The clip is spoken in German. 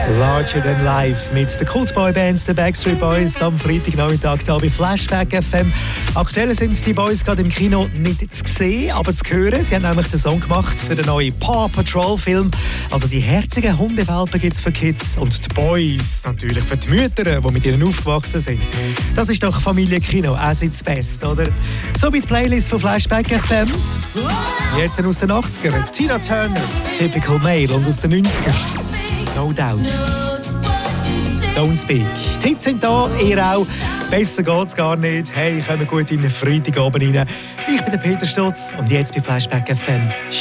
Larger Than Life mit der Kultboy-Band der Backstreet Boys am Freitagnachmittag hier bei Flashback FM. Aktuell sind die Boys gerade im Kino nicht zu sehen, aber zu hören. Sie haben nämlich den Song gemacht für den neuen Paw Patrol-Film. Also die herzigen Hundewelpen gibt es für Kids und die Boys natürlich für die Mütter, die mit ihnen aufgewachsen sind. Das ist doch Familienkino, as it's best, oder? So wie die Playlist von Flashback FM. Jetzt aus den 80ern, Tina Turner, Typical Male, und aus den 90ern. No Doubt. Don't Speak. Die Hits sind da, ihr auch. Besser geht's gar nicht. Hey, kommen gut in den Freitagabend rein. Ich bin der Peter Stutz und jetzt bei Flashback FM.